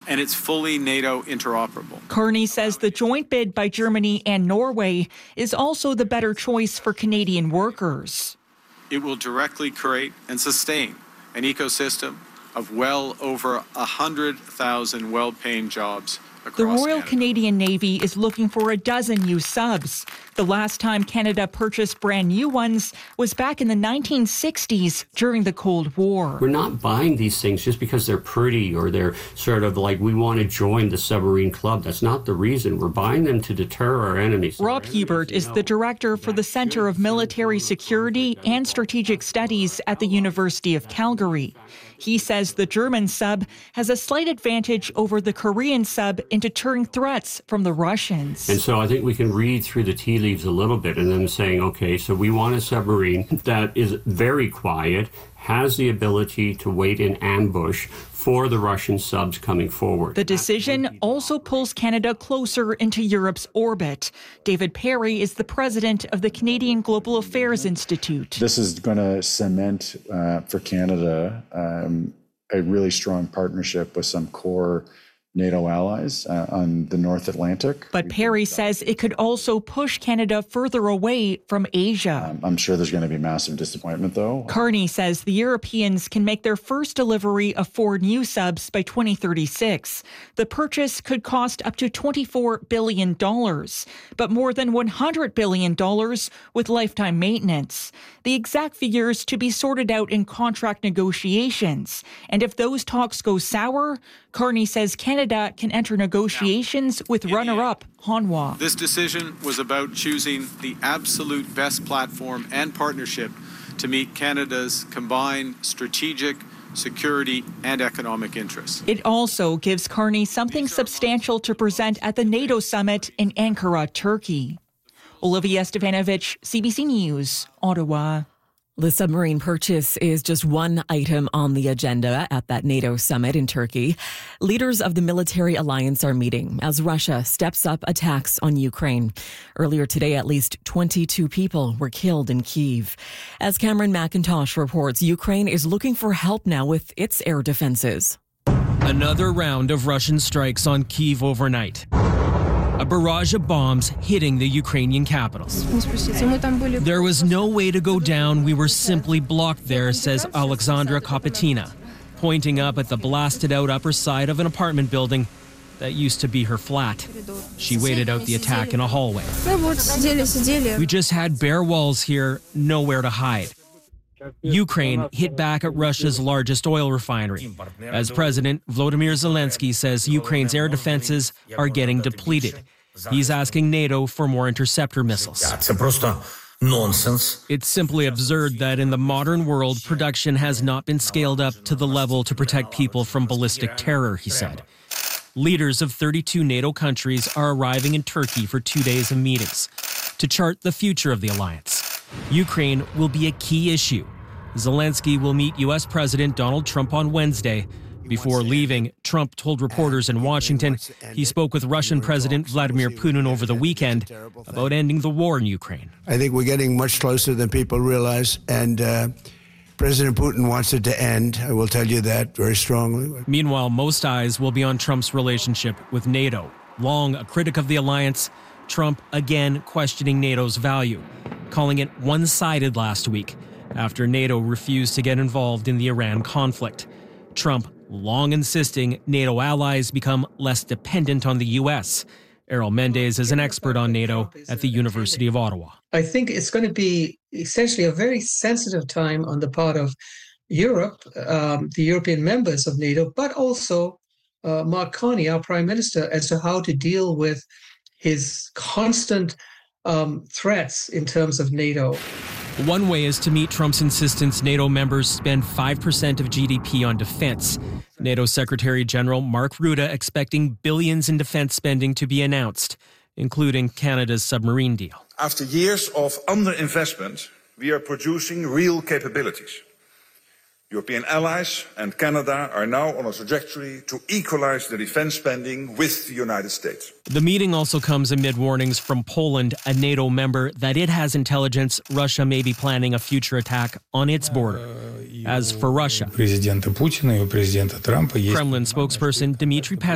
and it's fully NATO interoperable. Carney says the joint bid by Germany and Norway is also the better choice for Canadian workers. It will directly create and sustain an ecosystem of well over 100,000 well-paying jobs across The Royal Canada. Canadian Navy is looking for a dozen new subs. The last time Canada purchased brand new ones was back in the 1960s during the Cold War. We're not buying these things just because they're pretty or they're sort of like we want to join the submarine club. That's not the reason. We're buying them to deter our enemies. Rob Hubert is the director for the Centre of Military Security and Strategic Studies at the University of Calgary. He says the German sub has a slight advantage over the Korean sub in deterring threats from the Russians. And so I think we can read through the tea leaves a little bit and then saying, okay, so we want a submarine that is very quiet, has the ability to wait in ambush for the Russian subs coming forward. The decision also pulls Canada closer into Europe's orbit. David Perry is the president of the Canadian Global Affairs Institute. This is going to cement for Canada a really strong partnership with some core NATO allies on the North Atlantic. But Perry says it could also push Canada further away from Asia. I'm sure there's going to be massive disappointment, though. Carney says the Europeans can make their first delivery of 4 new subs by 2036. The purchase could cost up to $24 billion, but more than $100 billion with lifetime maintenance. The exact figures to be sorted out in contract negotiations. And if those talks go sour, Carney says Canada can enter negotiations with runner-up Hanwha. This decision was about choosing the absolute best platform and partnership to meet Canada's combined strategic, security, and economic interests. It also gives Carney something substantial to present at the NATO summit in Ankara, Turkey. Olivia Stefanovic, CBC News, Ottawa. The submarine purchase is just one item on the agenda at that NATO summit in Turkey. Leaders of the military alliance are meeting as Russia steps up attacks on Ukraine. Earlier today, at least 22 people were killed in Kyiv. As Cameron McIntosh reports, Ukraine is looking for help now with its air defenses. Another round of Russian strikes on Kyiv overnight. A barrage of bombs hitting the Ukrainian capital. There was no way to go down. We were simply blocked there, says Alexandra Kopetina, pointing up at the blasted out upper side of an apartment building that used to be her flat. She waited out the attack in a hallway. We just had bare walls here, nowhere to hide. Ukraine hit back at Russia's largest oil refinery. As President Volodymyr Zelensky says Ukraine's air defenses are getting depleted. He's asking NATO for more interceptor missiles. It's simply absurd that in the modern world, production has not been scaled up to the level to protect people from ballistic terror, he said. Leaders of 32 NATO countries are arriving in Turkey for 2 days of meetings to chart the future of the alliance. Ukraine will be a key issue. Zelensky will meet U.S. President Donald Trump on Wednesday. Before leaving, Trump told reporters in Washington he spoke with Russian President Vladimir Putin over the weekend about ending the war in Ukraine. I think we're getting much closer than people realize, and President Putin wants it to end. I will tell you that very strongly. Meanwhile, most eyes will be on Trump's relationship with NATO. Long a critic of the alliance, Trump again questioning NATO's value, calling it one-sided last week after NATO refused to get involved in the Iran conflict. Trump long insisting NATO allies become less dependent on the U.S. Errol Mendez is an expert on NATO at the University of Ottawa. I think it's going to be essentially a very sensitive time on the part of Europe, the European members of NATO, but also Mark Carney, our Prime Minister, as to how to deal with his constant threats in terms of NATO. One way is to meet Trump's insistence NATO members spend 5% of GDP on defense. NATO Secretary General Mark Rutte expecting billions in defense spending to be announced, including Canada's submarine deal. After years of underinvestment, we are producing real capabilities. European allies and Canada are now on a trajectory to equalize the defense spending with the United States. The meeting also comes amid warnings from Poland, a NATO member, that it has intelligence Russia may be planning a future attack on its border. As for Russia, Kremlin spokesperson Dmitry Peskov